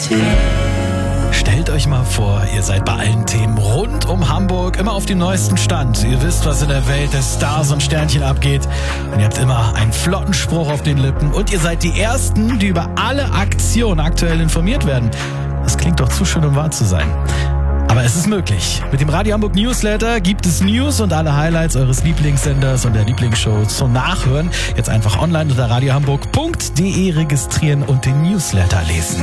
Stellt euch mal vor, ihr seid bei allen Themen rund um Hamburg immer auf dem neuesten Stand. Ihr wisst, was in der Welt der Stars und Sternchen abgeht. Und ihr habt immer einen flotten Spruch auf den Lippen. Und ihr seid die Ersten, die über alle Aktionen aktuell informiert werden. Das klingt doch zu schön, um wahr zu sein. Aber es ist möglich. Mit dem Radio Hamburg Newsletter gibt es News und alle Highlights eures Lieblingssenders und der Lieblingsshow zum Nachhören. Jetzt einfach online unter radiohamburg.de registrieren und den Newsletter lesen.